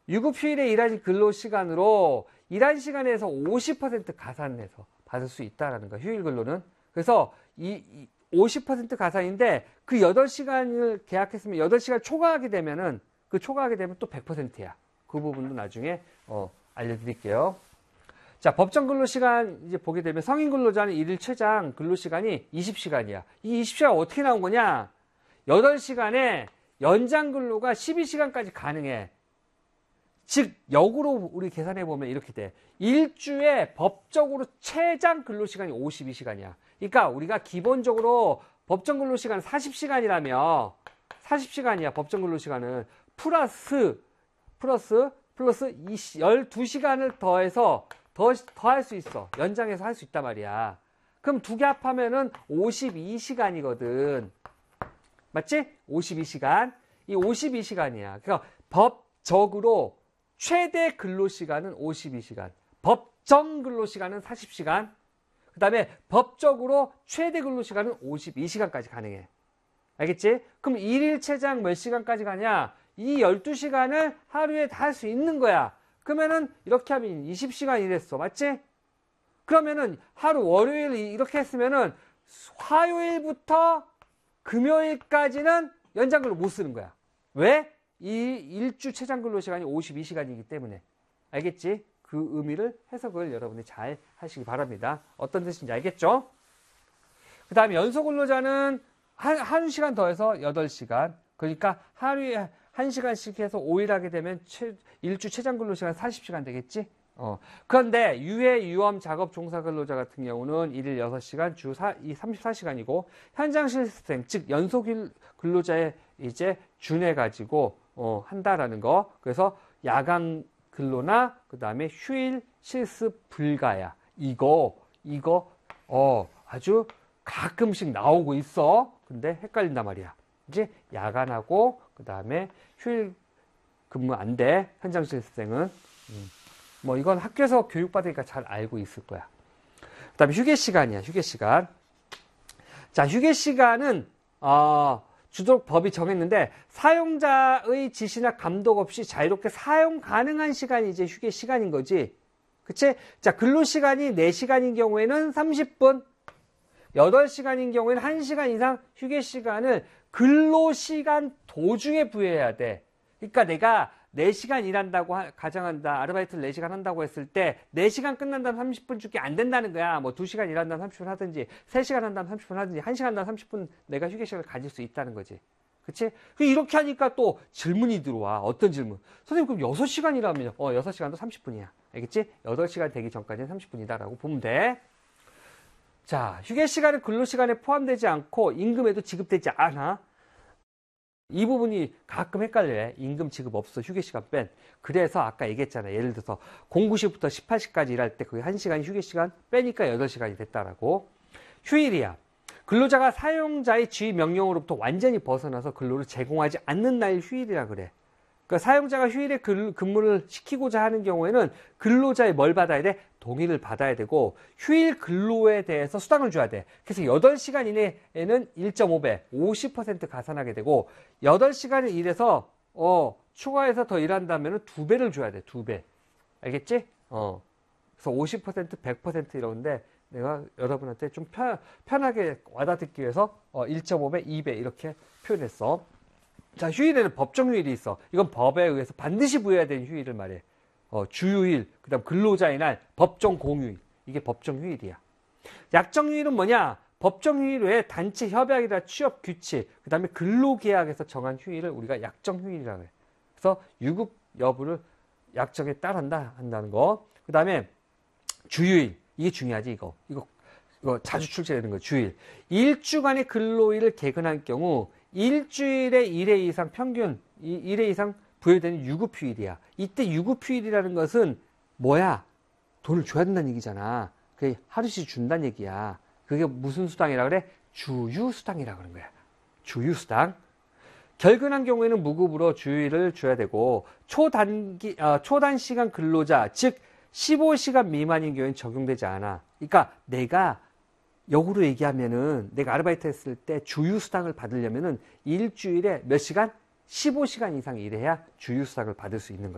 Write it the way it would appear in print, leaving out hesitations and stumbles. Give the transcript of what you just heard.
유급휴일에 일한 근로시간으로 일한 시간에서 50% 가산해서 받을 수 있다라는 거야. 휴일 근로는. 그래서 이 50% 가산인데 그 8시간을 계약했으면 8시간 초과하게 되면은 초과하게 되면 또 100%야. 그 부분도 나중에 알려드릴게요. 자, 법정 근로시간 이제 보게 되면 성인 근로자는 일일 최장 근로시간이 20시간이야. 이 20시간 어떻게 나온 거냐? 8시간에 연장 근로가 12시간까지 가능해. 즉, 역으로 우리 계산해보면 이렇게 돼. 일주에 법적으로 최장 근로시간이 52시간이야. 그러니까 우리가 기본적으로 법정 근로시간은 40시간이라며 40시간이야. 법정 근로시간은 플러스 12시간을 더해서 더 할 수 있어. 연장해서 할 수 있단 말이야. 그럼 두 개 합하면은 52시간이거든. 맞지? 52시간. 이 52시간이야. 그러니까 법적으로 최대 근로시간은 52시간. 법정 근로시간은 40시간. 그 다음에 법적으로 최대 근로시간은 52시간까지 가능해. 알겠지? 그럼 일일 최장 몇 시간까지 가냐? 이 12시간을 하루에 다 할 수 있는 거야. 그러면은 이렇게 하면 20시간 일했어. 맞지? 그러면은 하루 월요일 이렇게 했으면은 화요일부터 금요일까지는 연장근로 못 쓰는 거야. 왜? 이 일주 최장 근로 시간이 52시간이기 때문에. 알겠지? 그 의미를 해석을 여러분이 잘 하시기 바랍니다. 어떤 뜻인지 알겠죠? 그 다음에 연소 근로자는 한 시간 더해서 8시간. 그러니까 하루에 1시간씩 해서 5일 하게 되면 일주 최장 근로 시간 40시간 되겠지? 그런데 유해, 유엄, 작업, 종사 근로자 같은 경우는 일일 6시간, 주 34시간이고, 현장 실습생, 즉, 연소 근로자에 이제 준해가지고, 한다라는 거. 그래서 야간 근로나, 그 다음에 휴일 실습 불가야. 이거, 아주 가끔씩 나오고 있어. 근데 헷갈린단 말이야. 이제 야간하고, 그 다음에 휴일 근무 안 돼. 현장 실습생은. 뭐 이건 학교에서 교육받으니까 잘 알고 있을 거야. 그 다음에 휴게 시간이야. 휴게 시간. 자, 휴게 시간은 주도록 법이 정했는데 사용자의 지시나 감독 없이 자유롭게 사용 가능한 시간이 이제 휴게 시간인 거지. 그치? 자, 근로시간이 4시간인 경우에는 30분, 8시간인 경우에는 1시간 이상 휴게 시간을 근로시간 도중에 부여해야 돼. 그러니까 내가 4시간 일한다고 가정한다. 아르바이트를 4시간 한다고 했을 때 4시간 끝난 다음 30분 줄게 안 된다는 거야. 뭐 2시간 일한 다음 30분 하든지 3시간 한 다음 30분 하든지 1시간 한 다음 30분 내가 휴게 시간을 가질 수 있다는 거지. 그치? 이렇게 하니까 또 질문이 들어와. 어떤 질문? 선생님 그럼 6시간이라면요? 6시간도 30분이야. 알겠지? 8시간 되기 전까지는 30분이다라고 보면 돼. 자, 휴게 시간은 근로시간에 포함되지 않고 임금에도 지급되지 않아. 이 부분이 가끔 헷갈려요. 임금 지급 없어. 휴게시간 뺀. 그래서 아까 얘기했잖아요. 예를 들어서 09시부터 18시까지 일할 때 그게 1시간 휴게시간 빼니까 8시간이 됐다라고. 휴일이야. 근로자가 사용자의 지휘 명령으로부터 완전히 벗어나서 근로를 제공하지 않는 날이 휴일이라 그래. 그러니까 사용자가 휴일에 근무를 시키고자 하는 경우에는 근로자의 뭘 받아야 돼? 동의를 받아야 되고 휴일 근로에 대해서 수당을 줘야 돼. 그래서 8시간 이내에는 1.5배, 50% 가산하게 되고 8시간을 일해서 추가해서 더 일한다면 2배를 줘야 돼. 2배. 알겠지? 그래서 50%, 100% 이러는데 내가 여러분한테 좀 편하게 와닿기 위해서 1.5배, 2배 이렇게 표현했어. 자, 휴일에는 법정 휴일이 있어. 이건 법에 의해서 반드시 부여해야 되는 휴일을 말해. 주휴일, 그 다음 근로자의 날, 법정 공휴일. 이게 법정 휴일이야. 약정 휴일은 뭐냐? 법정 휴일 외에 단체 협약이나 취업 규칙, 그 다음에 근로계약에서 정한 휴일을 우리가 약정 휴일이라고 해. 그래서 유급 여부를 약정에 따른다 한다는 거. 그 다음에 주휴일. 이게 중요하지, 이거 자주 출제되는 거, 주일. 일주간의 근로일을 개근할 경우 일주일에 1회 이상 평균 1회 이상 부여되는 유급휴일이야. 이때 유급휴일이라는 것은 뭐야? 돈을 줘야 된다는 얘기잖아. 그게 하루씩 준다는 얘기야. 그게 무슨 수당이라 그래? 주휴수당이라 그러는 거야. 주휴수당. 결근한 경우에는 무급으로 주휴일을 줘야 되고 초단시간 근로자, 즉 15시간 미만인 경우에는 적용되지 않아. 그러니까 내가 역으로 얘기하면은 내가 아르바이트 했을 때 주휴수당을 받으려면은 일주일에 몇 시간? 15시간 이상 일해야 주휴수당을 받을 수 있는 거야.